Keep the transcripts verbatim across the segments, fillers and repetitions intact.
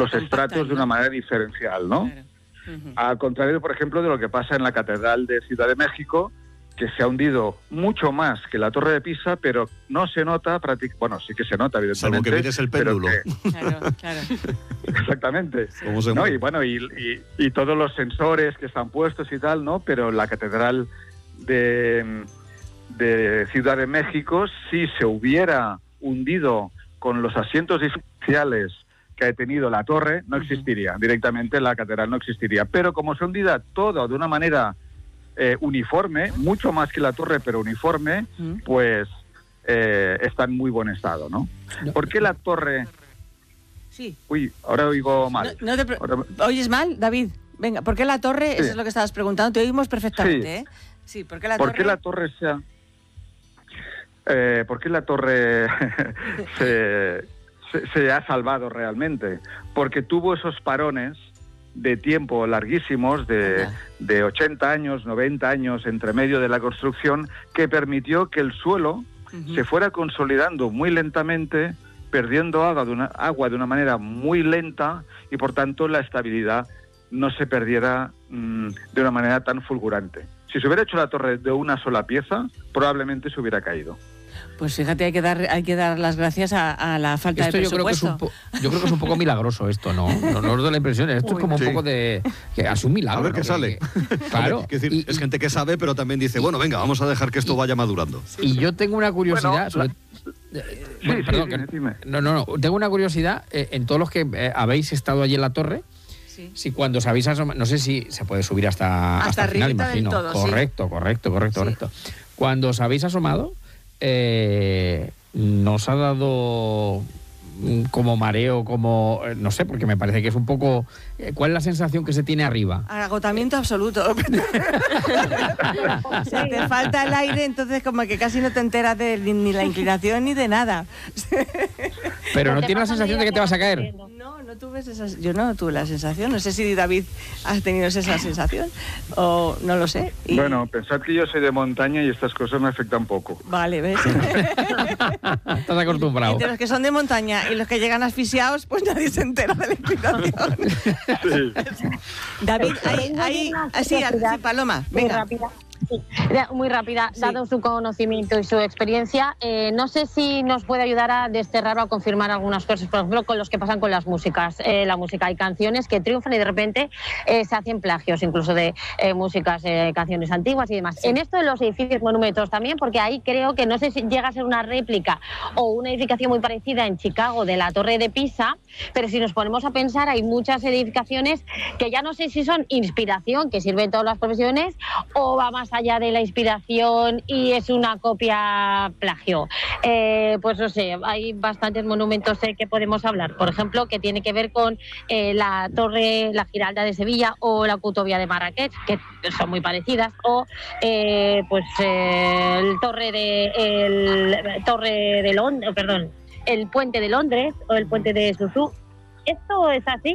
los estratos de una manera diferencial, ¿no? Claro. Uh-huh. Al contrario, por ejemplo, de lo que pasa en la Catedral de Ciudad de México, que se ha hundido mucho más que la Torre de Pisa, pero no se nota, prácticamente, bueno, sí que se nota, evidentemente. Salvo que mires el péndulo. Que... Claro, claro. Exactamente. Sí. ¿No? Y bueno, y, y, y todos los sensores que están puestos y tal, ¿no? Pero la Catedral de, de Ciudad de México, si se hubiera hundido con los asientos diferenciales que ha tenido la torre, no existiría. Directamente la catedral no existiría. Pero como se hundida todo de una manera eh, uniforme, mucho más que la torre, pero uniforme, uh-huh. pues eh, está en muy buen estado, ¿no? no. ¿Por qué la torre...? Sí. Uy, ahora oigo mal. No, no te pre... ahora... ¿Oyes mal, David? Venga, ¿por qué la torre? Sí. Eso es lo que estabas preguntando. Te oímos perfectamente, sí. ¿eh? Sí, ¿por qué la ¿Por torre? qué la torre sea...? Eh, ¿Por qué la torre se... Se, se ha salvado realmente? Porque tuvo esos parones de tiempo larguísimos, de, de ochenta años, noventa años entre medio de la construcción, que permitió que el suelo uh-huh. se fuera consolidando muy lentamente, perdiendo agua de, una, agua de una manera muy lenta, y por tanto la estabilidad no se perdiera mmm, de una manera tan fulgurante. Si se hubiera hecho la torre de una sola pieza, probablemente se hubiera caído. Pues fíjate, hay que dar hay que dar las gracias a, a la falta esto de yo presupuesto. Creo que es un po- yo creo que es un poco milagroso esto, ¿no? No, no os doy la impresión. Esto Uy, es como sí. un poco de... que es un milagro. A ver qué ¿no? sale. Que, claro. Es decir, y, es gente que sabe, pero también dice, bueno, venga, vamos a dejar que esto y, vaya madurando. Y yo tengo una curiosidad... Bueno, sobre, la... eh, sí, bueno, sí, perdón, dime, que, dime. No, no, no. Tengo una curiosidad eh, en todos los que eh, habéis estado allí en la torre. Sí. Si cuando os habéis asomado... No sé si se puede subir hasta, hasta, hasta el final, imagino. Todo, correcto, sí. correcto, correcto, sí. correcto. Cuando os habéis asomado... Eh, ¿nos ha dado como mareo, como... no sé, porque me parece que es un poco... ¿Cuál es la sensación que se tiene arriba? Agotamiento absoluto. O sea, te falta el aire, entonces como que casi no te enteras de ni la inclinación ni de nada. Pero no tienes la sensación de que te vas a caer. No, no tuve esa, yo no tuve la sensación. No sé si David has tenido esa sensación o no lo sé. Y... Bueno, pensad que yo soy de montaña y estas cosas me afectan poco. Vale, ¿ves? Estás acostumbrado. Entre los que son de montaña y los que llegan asfixiados, pues nadie se entera de la inclinación. Sí. David, ahí, ahí, así, así, Paloma, venga. Muy rápida, sí, muy rápida, sí. Dado su conocimiento y su experiencia, eh, no sé si nos puede ayudar a desterrar o a confirmar algunas cosas, por ejemplo, con los que pasan con las músicas. Eh, la música, hay canciones que triunfan y de repente eh, se hacen plagios, incluso de eh, músicas, eh, canciones antiguas y demás. Sí. En esto de los edificios monumentos también, porque ahí creo que no sé si llega a ser una réplica o una edificación muy parecida en Chicago de la Torre de Pisa, pero si nos ponemos a pensar, hay muchas edificaciones que ya no sé si son inspiración, que sirve en todas las profesiones, o va más allá de la inspiración y es una copia plagio. Eh, pues no sé, hay bastantes monumentos eh, que podemos hablar. Por ejemplo, que tiene que ver con eh, la Torre, la Giralda de Sevilla o la Cutovia de Marrakech, que son muy parecidas, o eh, pues eh, el Torre de el Torre de Londres, perdón, el Puente de Londres o el Puente de Susú. ¿Esto es así?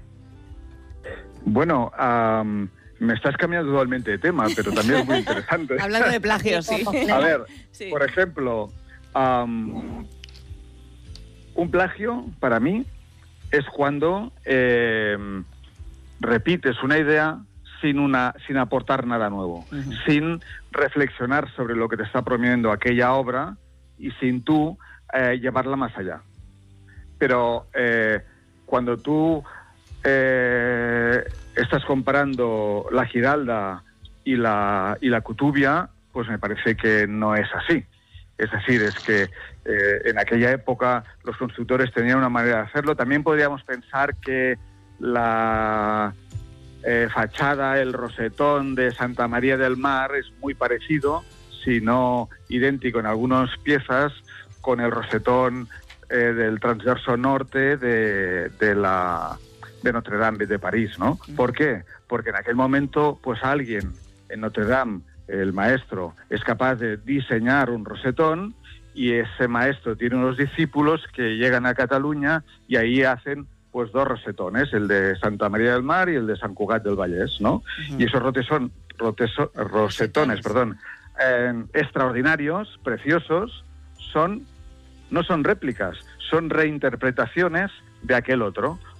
Bueno, um, me estás cambiando totalmente de tema, pero también es muy interesante. Hablando de plagio, sí. A ver, sí. por ejemplo, um, un plagio para mí es cuando eh, repites una idea sin una sin aportar nada nuevo, uh-huh. sin reflexionar sobre lo que te está promoviendo aquella obra y sin tú eh, llevarla más allá. Pero eh, cuando tú eh, estás comparando la Giralda y la y la Cutovia, pues me parece que no es así. Es decir, es que eh, en aquella época los constructores tenían una manera de hacerlo. También podríamos pensar que la eh, fachada, el rosetón de Santa María del Mar es muy parecido, si no idéntico en algunas piezas, con el rosetón eh, del transverso norte de, de la de Notre Dame de París, ¿no? ¿Por qué? Porque en aquel momento, pues alguien en Notre Dame, el maestro, es capaz de diseñar un rosetón y ese maestro tiene unos discípulos que llegan a Cataluña y ahí hacen pues dos rosetones, el de Santa María del Mar y el de Sant Cugat del Vallès, ¿no? Uh-huh. Y esos roteson, roteso, rosetones, perdón, eh, extraordinarios, preciosos, son no son réplicas, son reinterpretaciones de aquel otro.